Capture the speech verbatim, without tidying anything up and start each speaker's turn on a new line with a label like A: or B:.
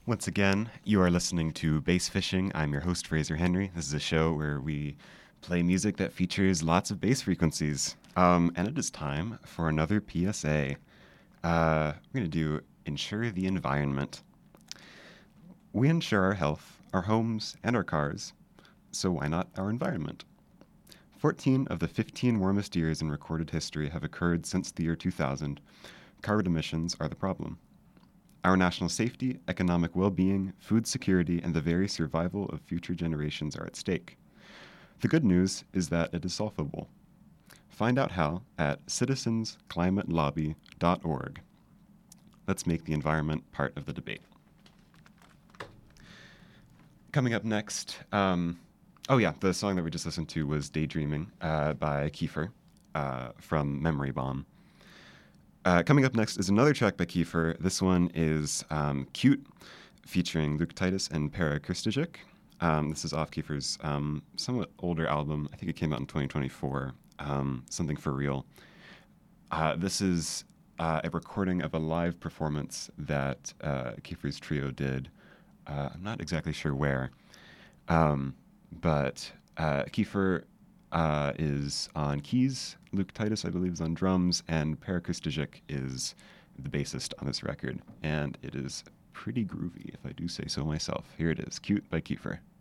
A: Once again, you are listening to Bass Fishing. I'm your host, Fraser Henry. This is a show where we play music that features lots of bass frequencies. Um, and it is time for another P S A. Uh, we're going to do Insure the Environment. We insure our health, our homes, and our cars, so why not our environment? fourteen of the fifteen warmest years in recorded history have occurred since the year two thousand. Carbon emissions are the problem. Our national safety, economic well-being, food security, and the very survival of future generations are at stake. The good news is that it is solvable. Find out how at citizens climate lobby dot org. Let's make the environment part of the debate. Coming up next, um, oh yeah, the song that we just listened to was Daydreaming uh, by Kiefer uh, from Memory Bomb. Uh, coming up next is another track by Kiefer. This one is um, Cute, featuring Luke Titus and Para Kristajic. Um, this is off Kiefer's um, somewhat older album. I think it came out in twenty twenty-four, um, Something for Real. Uh, this is uh, a recording of a live performance that uh, Kiefer's trio did. Uh, I'm not exactly sure where, um, but uh, Kiefer uh, is on keys. Luke Titus, I believe, is on drums, and Para Kristajic is the bassist on this record. And it is pretty groovy, if I do say so myself. Here it is, Cute by Kiefer.